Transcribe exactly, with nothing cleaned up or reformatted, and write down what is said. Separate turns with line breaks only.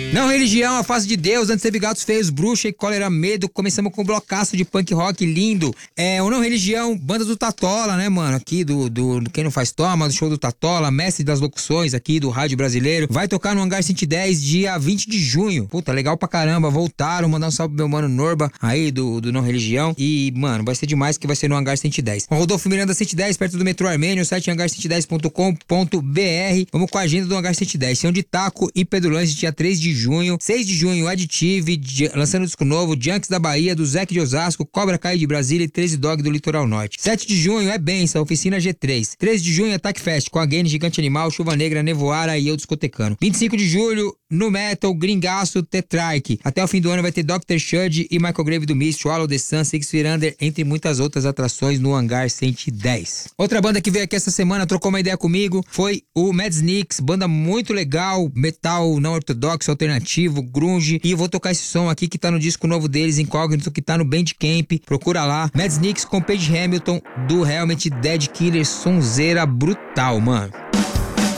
Não religião, a face de Deus, antes teve Gatos Feios, Bruxa e Cólera Medo. Começamos com um blocaço de punk rock lindo. É, o Não Religião, banda do Tatola, né, mano? Aqui do, do, do Quem Não Faz Toma, do show do Tatola, mestre das locuções aqui do rádio brasileiro. Vai tocar no Hangar cento e dez, dia vinte de junho. Puta, legal pra caramba. Voltaram, mandar um salve pro meu mano Norba, aí do, do Não Religião. E, mano, vai ser demais que vai ser no Hangar cento e dez. O Rodolfo Miranda cento e dez, perto do metrô Armênio, o site hangar cento e dez ponto com ponto b r. Vamos com a agenda do Hangar cento e dez. São de Taco e Pedulante, dia três de junho. seis de junho, Additive, lançando disco novo, Junks da Bahia, do Zeke de Osasco, Cobra Kai de Brasília e treze Dog do Litoral Norte. sete de junho é Benção, Oficina G três. treze de junho é Attack Fest, com a Gane, Gigante Animal, Chuva Negra, Nevoara e eu discotecando. vinte e cinco de julho, No Metal, Gringaço, Tetrarch. Até o fim do ano vai ter doutor Shud e Michael Grave do Mist, Swallow the Sun, Six Feet Under, entre muitas outras atrações no Hangar cento e dez. Outra banda que veio aqui essa semana, trocou uma ideia comigo, foi o Mad Sneaks, banda muito legal, metal não ortodoxo, alternativo, grunge, e eu vou tocar esse som aqui que tá no disco novo deles, Incógnito, que tá no Bandcamp, procura lá. Mad Sneaks com Page Hamilton, do Helmet, Dead Killer, sonzeira brutal, mano.